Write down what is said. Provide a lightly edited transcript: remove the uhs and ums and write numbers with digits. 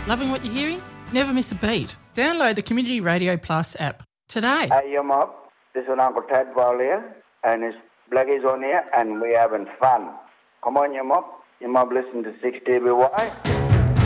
Loving what you're hearing? Never miss a beat. Download the Community Radio Plus app today. Hey, you mob. This is Uncle Ted Ball here, and it's Blackies on here, and we're having fun. Come on, you mob. You mob listen to 6TBY.